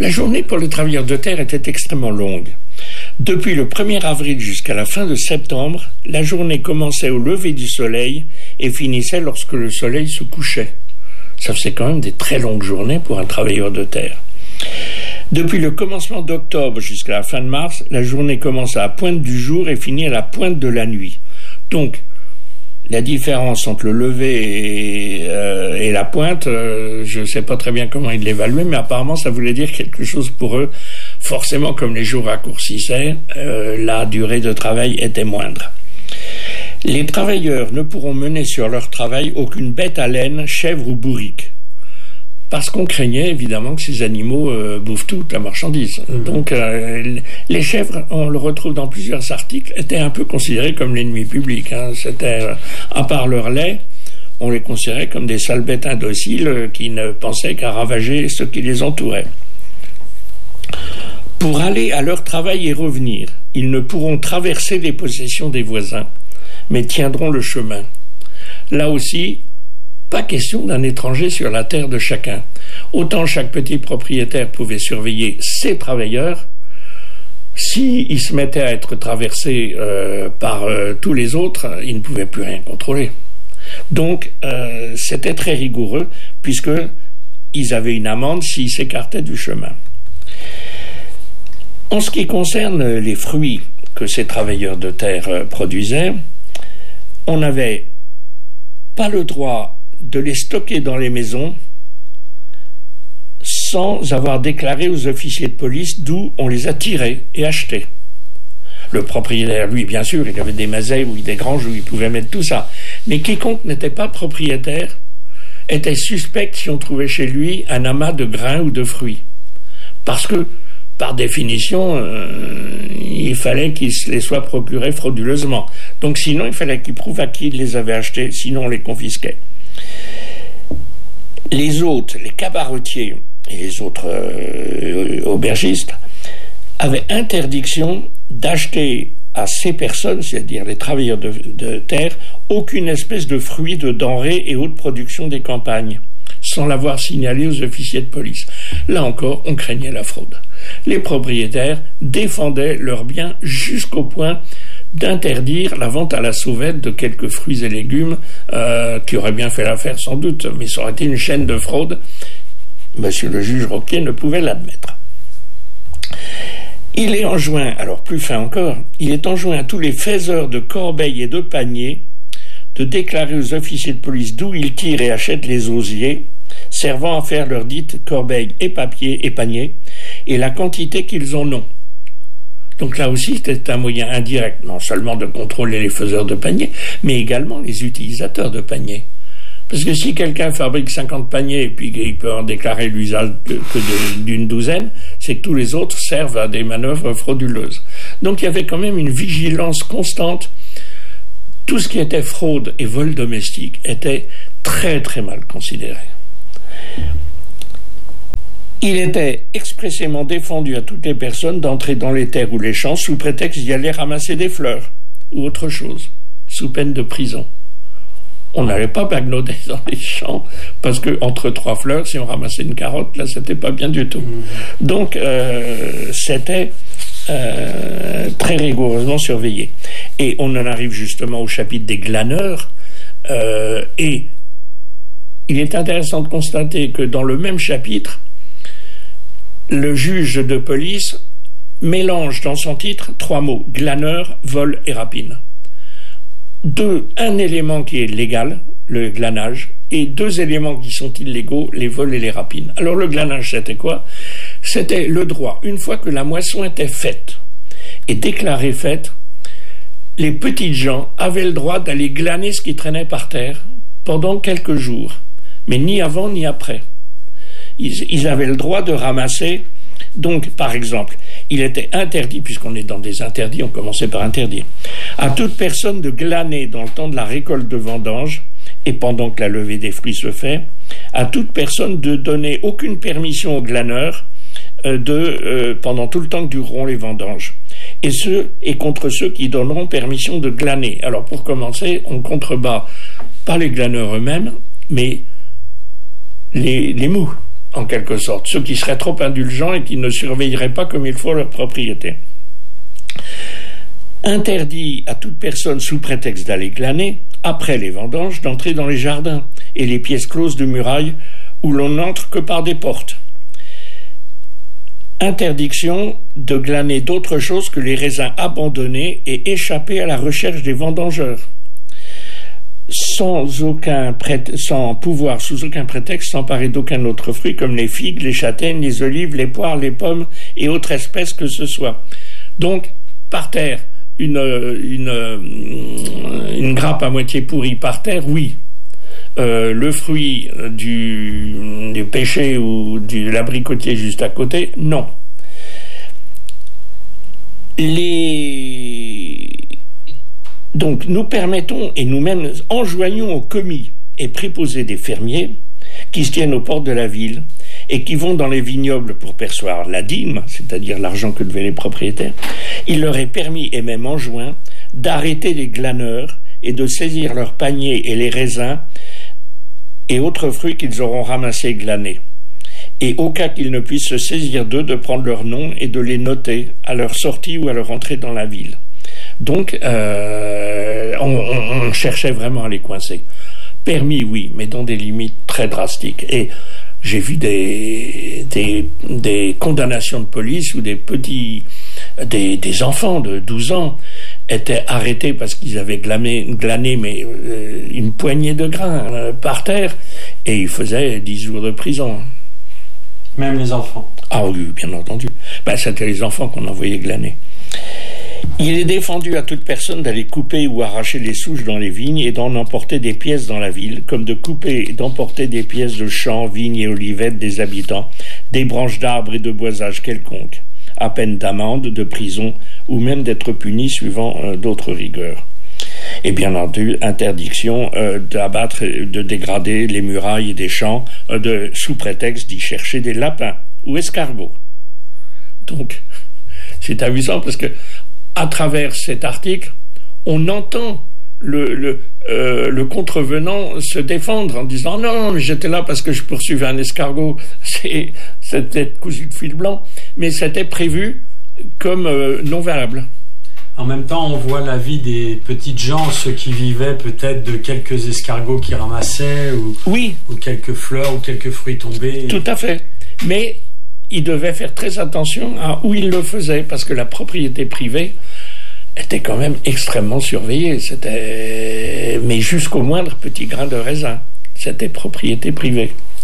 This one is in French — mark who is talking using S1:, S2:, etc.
S1: La journée pour les travailleurs de terre était extrêmement longue. Depuis le 1er avril jusqu'à la fin de septembre, la journée commençait au lever du soleil et finissait lorsque le soleil se couchait. Ça faisait quand même des très longues journées pour un travailleur de terre. Depuis le commencement d'octobre jusqu'à la fin de mars, la journée commence à la pointe du jour et finit à la pointe de la nuit. Donc, la différence entre le lever et la pointe, je ne sais pas très bien comment ils l'évaluaient, mais apparemment ça voulait dire quelque chose pour eux. Forcément, comme les jours raccourcissaient, la durée de travail était moindre. Les travailleurs ne pourront mener sur leur travail aucune bête à laine, chèvre ou bourrique. Parce qu'on craignait évidemment que ces animaux bouffent toute la marchandise. Donc les chèvres, on le retrouve dans plusieurs articles, étaient un peu considérées comme l'ennemi public. C'était, à part leur lait, on les considérait comme des sales bêtes indociles qui ne pensaient qu'à ravager ce qui les entourait. Pour aller à leur travail et revenir, ils ne pourront traverser les possessions des voisins, mais tiendront le chemin. Là aussi, pas question d'un étranger sur la terre de chacun. Autant chaque petit propriétaire pouvait surveiller ses travailleurs, s'ils se mettaient à être traversés par tous les autres, ils ne pouvaient plus rien contrôler. Donc, c'était très rigoureux, puisqu'ils avaient une amende s'ils s'écartaient du chemin. En ce qui concerne les fruits que ces travailleurs de terre produisaient, on n'avait pas le droit de les stocker dans les maisons sans avoir déclaré aux officiers de police d'où on les a tirés et achetés. Le propriétaire, lui, bien sûr, il avait des masais ou des granges où il pouvait mettre tout ça. Mais quiconque n'était pas propriétaire était suspect si on trouvait chez lui un amas de grains ou de fruits. Parce que, par définition, il fallait qu'il se les soit procurés frauduleusement. Donc sinon, il fallait qu'il prouve à qui il les avait achetés, sinon on les confisquait. Les hôtes, les cabaretiers et les autres aubergistes avaient interdiction d'acheter à ces personnes, c'est-à-dire les travailleurs de terre, aucune espèce de fruits, de denrées et autres productions des campagnes, sans l'avoir signalé aux officiers de police. Là encore, on craignait la fraude. Les propriétaires défendaient leurs biens jusqu'au point d'interdire la vente à la sauvette de quelques fruits et légumes qui auraient bien fait l'affaire sans doute, mais ça aurait été une chaîne de fraude. Monsieur le juge Roquier ne pouvait l'admettre. Il est enjoint, alors plus fin encore, il est enjoint à tous les faiseurs de corbeilles et de paniers de déclarer aux officiers de police d'où ils tirent et achètent les osiers servant à faire leurs dites corbeilles et papiers et paniers et la quantité qu'ils en ont. Donc là aussi, c'était un moyen indirect, non seulement de contrôler les faiseurs de paniers, mais également les utilisateurs de paniers. Parce que si quelqu'un fabrique 50 paniers et puis qu'il peut en déclarer l'usage que d'une douzaine, c'est que tous les autres servent à des manœuvres frauduleuses. Donc il y avait quand même une vigilance constante. Tout ce qui était fraude et vol domestique était très très mal considéré. Il était expressément défendu à toutes les personnes d'entrer dans les terres ou les champs sous prétexte d'y aller ramasser des fleurs ou autre chose, sous peine de prison. On n'allait pas bagnoder dans les champs parce que entre 3 fleurs, si on ramassait une carotte, là, c'était pas bien du tout. Donc, c'était très rigoureusement surveillé. Et on en arrive justement au chapitre des glaneurs. Et il est intéressant de constater que dans le même chapitre, le juge de police mélange dans son titre 3 mots, glaneur, vol et rapine. Un élément qui est légal, le glanage, et 2 éléments qui sont illégaux, les vols et les rapines. Alors le glanage, c'était quoi? C'était le droit, une fois que la moisson était faite et déclarée faite, les petites gens avaient le droit d'aller glaner ce qui traînait par terre pendant quelques jours, mais ni avant ni après. Ils avaient le droit de ramasser. Donc, par exemple, il était interdit, puisqu'on est dans des interdits, on commençait par interdire, à toute personne de glaner dans le temps de la récolte de vendange, et pendant que la levée des fruits se fait, à toute personne de donner aucune permission aux glaneurs pendant tout le temps que dureront les vendanges. Et contre ceux qui donneront permission de glaner. Alors, pour commencer, on contrebat pas les glaneurs eux-mêmes, mais les mous. en quelque sorte, ceux qui seraient trop indulgents et qui ne surveilleraient pas comme il faut leur propriété. Interdit à toute personne sous prétexte d'aller glaner, après les vendanges, d'entrer dans les jardins et les pièces closes de murailles où l'on n'entre que par des portes. Interdiction de glaner d'autre chose que les raisins abandonnés et échappés à la recherche des vendangeurs, sans pouvoir, sous aucun prétexte, s'emparer d'aucun autre fruit comme les figues, les châtaignes, les olives, les poires, les pommes et autres espèces que ce soit. Donc, par terre, une grappe à moitié pourrie par terre, oui. Le fruit du pêcher ou de l'abricotier juste à côté, non. Donc nous permettons et nous-mêmes enjoignons aux commis et préposés des fermiers qui se tiennent aux portes de la ville et qui vont dans les vignobles pour percevoir la dîme, c'est-à-dire l'argent que devaient les propriétaires, il leur est permis et même enjoint d'arrêter les glaneurs et de saisir leurs paniers et les raisins et autres fruits qu'ils auront ramassés et glanés. Et au cas qu'ils ne puissent se saisir d'eux, de prendre leur nom et de les noter à leur sortie ou à leur entrée dans la ville. Donc, on cherchait vraiment à les coincer. Permis, oui, mais dans des limites très drastiques. Et j'ai vu des condamnations de police où des enfants de 12 ans étaient arrêtés parce qu'ils avaient glané une poignée de grains par terre et ils faisaient 10 jours de prison.
S2: Même les enfants?
S1: Ah oui, bien entendu. C'était les enfants qu'on envoyait glaner. Il est défendu à toute personne d'aller couper ou arracher les souches dans les vignes et d'en emporter des pièces dans la ville, comme de couper et d'emporter des pièces de champs, vignes et olivettes des habitants, des branches d'arbres et de boisages quelconques, à peine d'amende, de prison ou même d'être puni suivant d'autres rigueurs. Et bien entendu, interdiction d'abattre, de dégrader les murailles des champs, sous prétexte d'y chercher des lapins ou escargots. Donc, c'est amusant parce que à travers cet article, on entend le contrevenant se défendre en disant non, mais j'étais là parce que je poursuivais un escargot, c'était cousu de fil blanc, mais c'était prévu comme non valable.
S2: En même temps, on voit la vie des petites gens, ceux qui vivaient peut-être de quelques escargots qu'ils ramassaient, ou quelques fleurs, ou quelques fruits tombés.
S1: Tout à fait. Mais ils devaient faire très attention à où ils le faisaient, parce que la propriété privée était quand même extrêmement surveillée. Mais jusqu'au moindre petit grain de raisin. C'était propriété privée.